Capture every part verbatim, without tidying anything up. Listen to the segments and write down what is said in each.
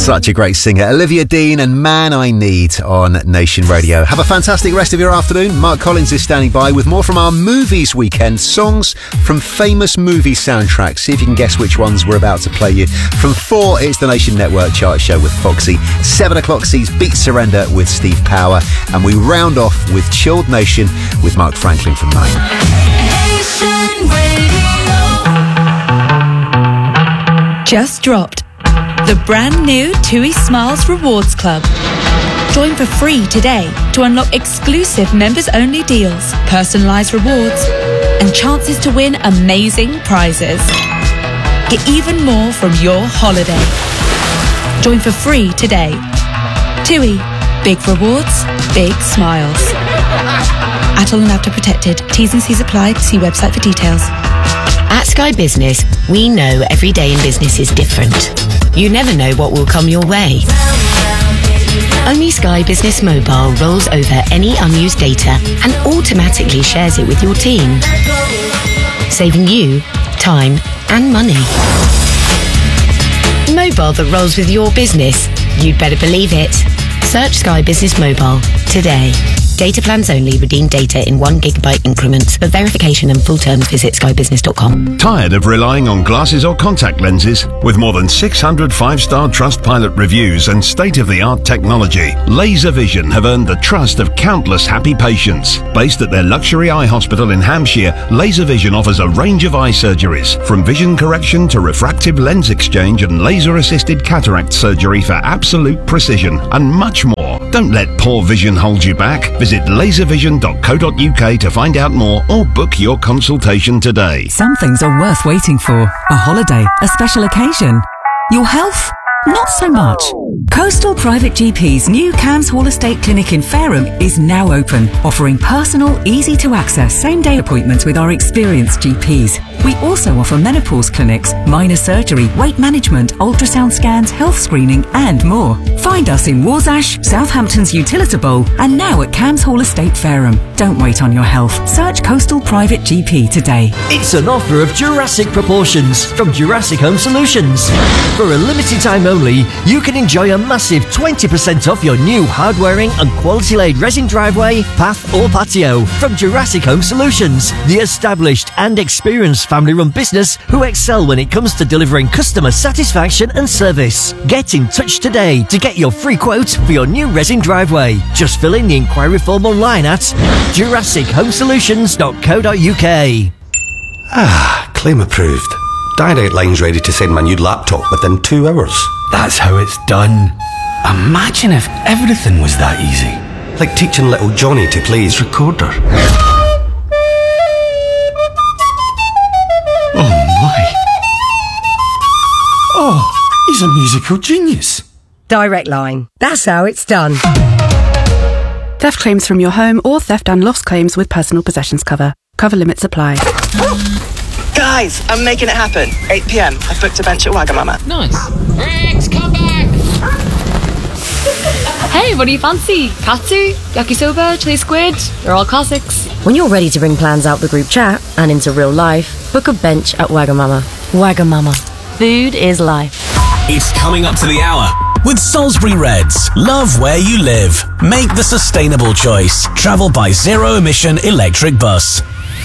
Such a great singer. Olivia Dean and Man I Need on Nation Radio. Have a fantastic rest of your afternoon. Mark Collins is standing by with more from our Movies Weekend. Songs from famous movie soundtracks. See if you can guess which ones we're about to play you. From four, it's the Nation Network Chart Show with Foxy. Seven o'clock sees Beat Surrender with Steve Power. And we round off with Chilled Nation with Mark Franklin from nine. Nation Radio. Just dropped. The brand new TUI Smiles Rewards Club. Join for free today to unlock exclusive members-only deals, personalised rewards, and chances to win amazing prizes. Get even more from your holiday. Join for free today. TUI. Big rewards, big smiles. Atoll and Apta protected. T's and C's apply. See website for details. At Sky Business, we know every day in business is different. You never know what will come your way. Only Sky Business Mobile rolls over any unused data and automatically shares it with your team, saving you time and money. Mobile that rolls with your business. You'd better believe it. Search Sky Business Mobile today. Data plans only. Redeem data in one gigabyte increments. For verification and full terms, visit sky business dot com. Tired of relying on glasses or contact lenses? With more than six hundred five-star Trustpilot reviews and state-of-the-art technology, Laser Vision have earned the trust of countless happy patients. Based at their luxury eye hospital in Hampshire, Laser Vision offers a range of eye surgeries, from vision correction to refractive lens exchange and laser-assisted cataract surgery for absolute precision, and much more. Don't let poor vision hold you back. Visit laser vision dot co dot uk to find out more or book your consultation today. Some things are worth waiting for. A holiday, a special occasion. Your health? Not so much. Coastal Private G P's new Cams Hall Estate Clinic in Fareham is now open, offering personal, easy-to-access same-day appointments with our experienced G Ps. We also offer menopause clinics, minor surgery, weight management, ultrasound scans, health screening and more. Find us in Warsash, Southampton's Utilita Bowl and now at Cams Hall Estate Fareham. Don't wait on your health. Search Coastal Private G P today. It's an offer of Jurassic proportions from Jurassic Home Solutions. For a limited time only, you can enjoy a massive twenty percent off your new hard-wearing and quality-laid resin driveway, path or patio from Jurassic Home Solutions, the established and experienced family-run business who excel when it comes to delivering customer satisfaction and service. Get in touch today to get your free quote for your new resin driveway. Just fill in the inquiry form online at jurassic home solutions dot co dot uk. Ah, claim approved. Direct Line's ready to send my new laptop within two hours. That's how it's done. Imagine if everything was that easy. Like teaching little Johnny to play his recorder. Oh my. Oh, he's a musical genius. Direct Line. That's how it's done. Theft claims from your home or theft and loss claims with personal possessions cover. Cover limits apply. Guys, I'm making it happen. eight p.m. I've booked a bench at Wagamama. Nice. Rex, come back! Hey, what do you fancy? Katsu, yakisoba, chili squid? They're all classics. When you're ready to bring plans out the group chat and into real life, book a bench at Wagamama. Wagamama. Food is life. It's coming up to the hour. With Salisbury Reds, love where you live. Make the sustainable choice. Travel by zero-emission electric bus.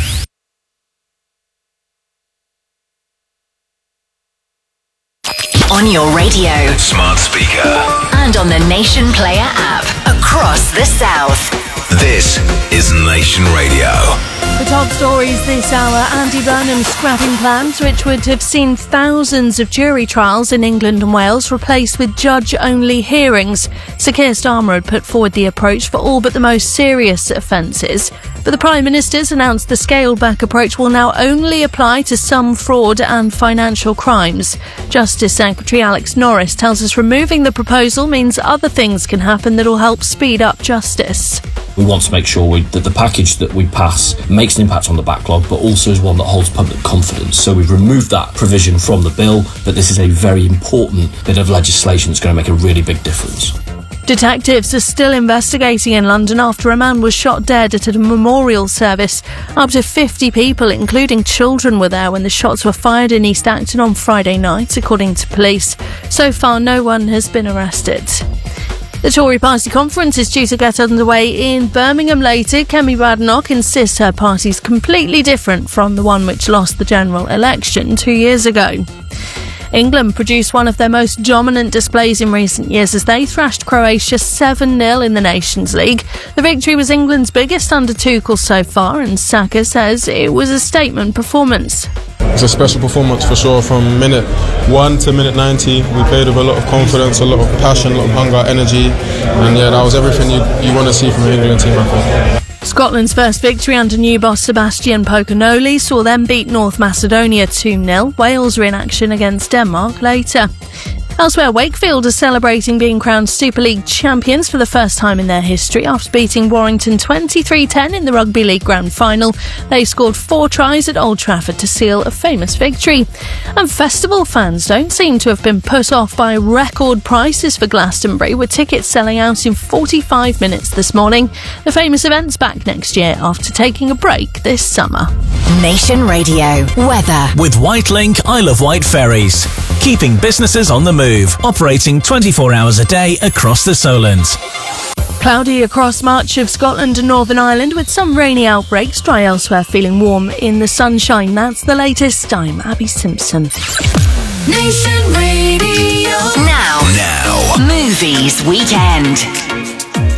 On your radio, Smart speaker, and on the Nation Player app across the South. This is Nation Radio. The top stories this hour, Andy Burnham scrapping plans which would have seen thousands of jury trials in England and Wales replaced with judge-only hearings. Sir Keir Starmer had put forward the approach for all but the most serious offences. But the Prime Minister's announced the scaled-back approach will now only apply to some fraud and financial crimes. Justice Secretary Alex Norris tells us removing the proposal means other things can happen that will help speed up justice. We want to make sure we, that the package that we pass makes an impact on the backlog, but also is one that holds public confidence. So we've removed that provision from the bill, but this is a very important bit of legislation that's going to make a really big difference. Detectives are still investigating in London after a man was shot dead at a memorial service. Up to fifty people, including children, were there when the shots were fired in East Acton on Friday night, according to police. So far, no one has been arrested. The Tory party conference is due to get underway in Birmingham later. Kemi Badenoch insists her party's completely different from the one which lost the general election two years ago. England produced one of their most dominant displays in recent years as they thrashed Croatia seven nil in the Nations League. The victory was England's biggest under Tuchel so far, and Saka says it was a statement performance. It's a special performance for sure. From minute one to minute ninety, we played with a lot of confidence, a lot of passion, a lot of hunger, energy, and yeah, that was everything you, you want to see from an England team, I think. Scotland's first victory under new boss Sebastian Pocognoli saw them beat North Macedonia two nil. Wales are in action against Denmark later. Elsewhere, Wakefield are celebrating being crowned Super League champions for the first time in their history after beating Warrington twenty-three ten in the Rugby League Grand Final. They scored four tries at Old Trafford to seal a famous victory. And festival fans don't seem to have been put off by record prices for Glastonbury, with tickets selling out in forty-five minutes this morning. The famous event's back next year after taking a break this summer. Nation Radio weather with Whitelink Isle of Wight ferries, keeping businesses on the move, operating twenty-four hours a day across the Solent. Cloudy across much of Scotland and Northern Ireland with some rainy outbreaks. Dry elsewhere, feeling warm in the sunshine. That's the latest. I'm Abby Simpson. Nation Radio. Now, now, Movies Weekend.